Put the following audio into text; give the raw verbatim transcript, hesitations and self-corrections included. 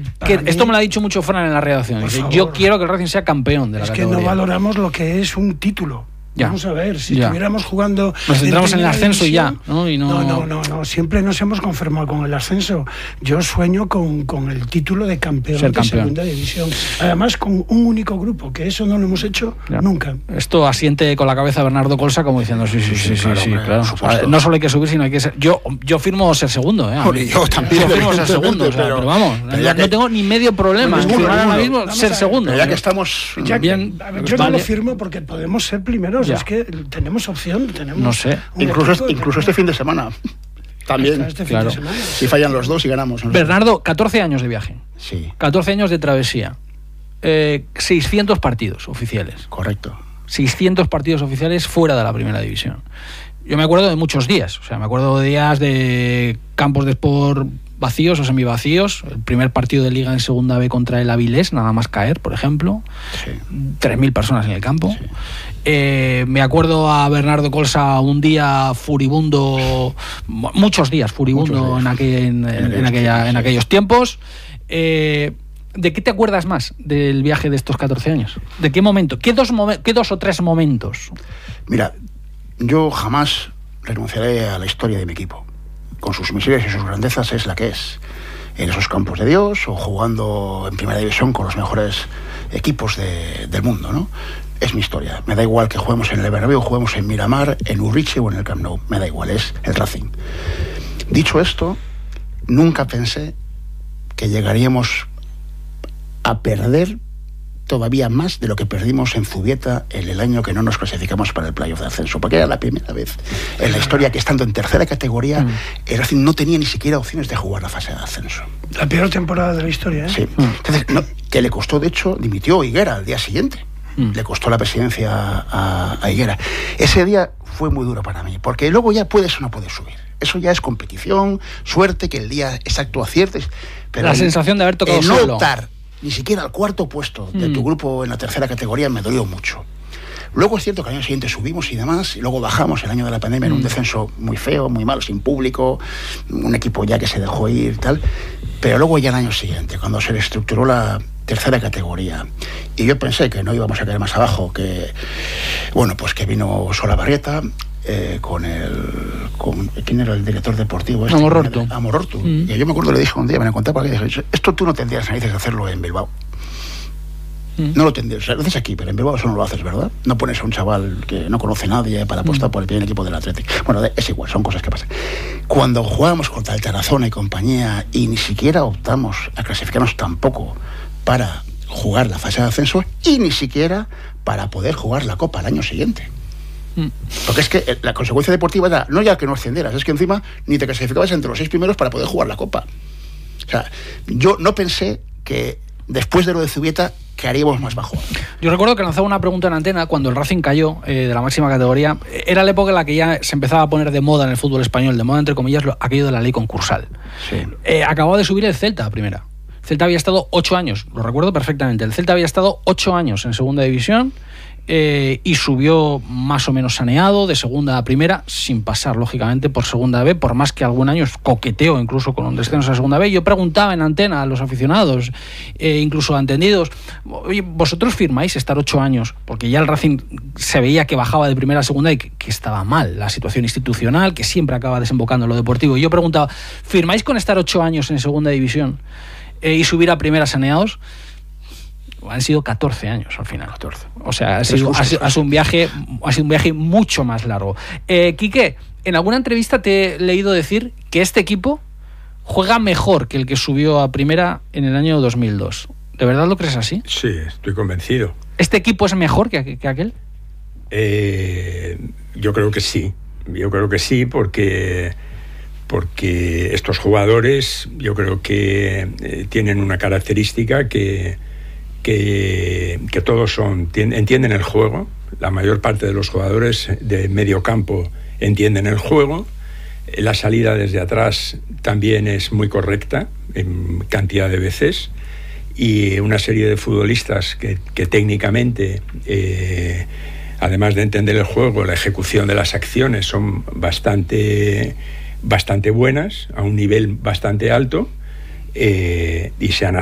que mí, esto me lo ha dicho mucho Fran en la redacción. Dice, favor, yo quiero que el Racing sea campeón de la es categoría. Es que no valoramos lo que es un título. Ya. Vamos a ver, si Ya. estuviéramos jugando... Nos centramos en, en el ascenso división, y ya, ¿no? Y no... no, no, no, no, siempre nos hemos conformado con el ascenso. Yo sueño con, con el título de campeón Ser de campeón. segunda división. Además, con un único grupo, que eso no lo hemos hecho ya. nunca. Esto asiente con la cabeza Bernardo Colsa como diciendo, sí, sí, sí, sí, sí, claro, sí, hombre, claro. por supuesto. No solo hay que subir, sino hay que ser... Yo, yo firmo ser segundo, ¿eh? Bueno, yo también. Yo firmo ser segundo, o sea, pero, pero vamos, pero no, que, no tengo ni medio problema en firmar ahora mismo ser segundo. Pero ya que estamos... Ya que, bien, a ver, yo vale. no lo firmo porque podemos ser primeros, Ya. es que tenemos opción, tenemos... No sé. Incluso, incluso este fin de semana. También. Este fin claro. de semana. Si fallan los dos y ganamos. ¿no? Bernardo, catorce años de viaje. Sí. catorce años de travesía. Eh, seiscientos partidos oficiales. Correcto. seiscientos partidos oficiales fuera de la primera división. Yo me acuerdo de muchos días. O sea, me acuerdo de días de campos de sport vacíos o semivacíos. El primer partido de Liga en Segunda B contra el Avilés, nada más caer, por ejemplo. Sí. tres mil personas en el campo. Sí. Eh, me acuerdo a Bernardo Colsa un día furibundo, muchos días furibundo Muchos días. en, aquel, en, en, en, aquella, en aquellos tiempos. Eh, ¿De qué te acuerdas más del viaje de estos catorce años? ¿De qué momento? ¿Qué dos, momen- qué dos o tres momentos? Mira, yo jamás renunciaré a la historia de mi equipo. Con sus miserias y sus grandezas es la que es. En esos campos de Dios o jugando en primera división con los mejores equipos de, del mundo, ¿no? Es mi historia. Me da igual que juguemos en el Bernabéu, juguemos en Miramar, en Urriche o en el Camp Nou. Me da igual, es el Racing. Dicho esto, nunca pensé que llegaríamos a perder todavía más de lo que perdimos en Zubieta en el año que no nos clasificamos para el playoff de ascenso, porque era la primera vez en la historia que, estando en tercera categoría, mm. el Racing no tenía ni siquiera opciones de jugar la fase de ascenso. La peor temporada de la historia, ¿eh? Sí. Entonces, no, que le costó, de hecho, dimitió Higuera al día siguiente. Mm. Le costó la presidencia a, a Higuera. Ese día fue muy duro para mí, porque luego ya puedes o no puedes subir. Eso ya es competición, suerte, que el día exacto aciertes. Pero la el, sensación de haber tocado el solo. no optar ni siquiera al cuarto puesto de mm. tu grupo en la tercera categoría me dolió mucho. Luego es cierto que al año siguiente subimos y demás, y luego bajamos el año de la pandemia mm. en un descenso muy feo, muy malo, sin público, un equipo ya que se dejó ir y tal. Pero luego ya el año siguiente, cuando se reestructuró la tercera categoría, y yo pensé que no íbamos a caer más abajo, que bueno, pues que vino Solabarrieta, eh, con el con, ¿quién era el director deportivo? Este, Amorortu. Amorortu. Mm. Y yo me acuerdo, le dije un día, me lo conté porque dije, esto tú no tendrías narices de hacerlo en Bilbao. Mm. No lo tendrías, lo haces aquí, pero en Bilbao eso no lo haces, ¿verdad? No pones a un chaval que no conoce a nadie para apostar mm. por el primer equipo del Athletic. Bueno, es igual, son cosas que pasan. Cuando jugamos contra el Tarazona y compañía y ni siquiera optamos a clasificarnos tampoco para jugar la fase de ascenso y ni siquiera para poder jugar la Copa al año siguiente. Porque es que la consecuencia deportiva era no ya que no ascendieras, es que encima ni te clasificabas entre los seis primeros para poder jugar la Copa. O sea, yo no pensé que después de lo de Zubieta quedaríamos más bajo. Yo recuerdo que lanzaba una pregunta en antena cuando el Racing cayó eh, de la máxima categoría. Era la época en la que ya se empezaba a poner de moda en el fútbol español, de moda entre comillas, lo, aquello de la ley concursal. Sí. Eh, acababa de subir el Celta a primera. El Celta había estado ocho años, lo recuerdo perfectamente. El Celta había estado ocho años en segunda división. Eh, y subió más o menos saneado de segunda a primera, sin pasar lógicamente por segunda B, por más que algún año coqueteó incluso con un descenso a segunda B. Yo preguntaba en antena a los aficionados, eh, incluso a entendidos, oye, ¿vosotros firmáis estar ocho años? Porque ya el Racing se veía que bajaba de primera a segunda y que, que estaba mal la situación institucional, que siempre acaba desembocando en lo deportivo. Y yo preguntaba, ¿firmáis con estar ocho años en segunda división eh, y subir a primera saneados? Han sido catorce años al final. catorce. O sea, ha sido, ha, sido, ha, sido un viaje, ha sido un viaje mucho más largo. Eh, Quique, en alguna entrevista te he leído decir que este equipo juega mejor que el que subió a primera en el año dos mil dos. ¿De verdad lo crees así? Sí, estoy convencido. ¿Este equipo es mejor que, que aquel? Eh, yo creo que sí. Yo creo que sí porque... porque estos jugadores yo creo que eh, tienen una característica que... Que, que todos son entienden el juego. La mayor parte de los jugadores de medio campo entienden el juego. La salida desde atrás también es muy correcta en cantidad de veces, y una serie de futbolistas que, que técnicamente, eh, además de entender el juego, la ejecución de las acciones son bastante, bastante buenas, a un nivel bastante alto, eh, y se han